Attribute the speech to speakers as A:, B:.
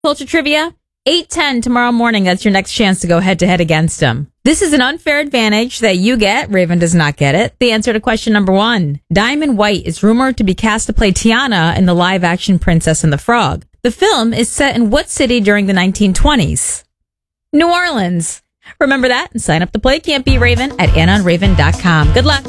A: Culture Trivia, 8:10 tomorrow morning. That's your next chance to go head-to-head against him. This is an unfair advantage that you get. Raven does not get it. The answer to question number 1. Diamond White is rumored to be cast to play Tiana in the live-action Princess and the Frog. The film is set in what city during the 1920s? New Orleans. Remember that and sign up to play Can't Be Raven at AnnaandRaven.com. Good luck.